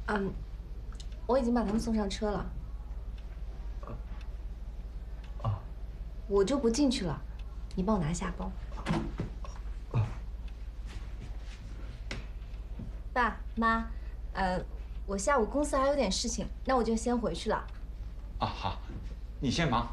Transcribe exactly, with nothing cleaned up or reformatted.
嗯，我已经把他们送上车了。 啊， 我就不进去了，你帮我拿下包。爸妈，呃，我下午公司还有点事情，那我就先回去了。 啊，好，你先忙。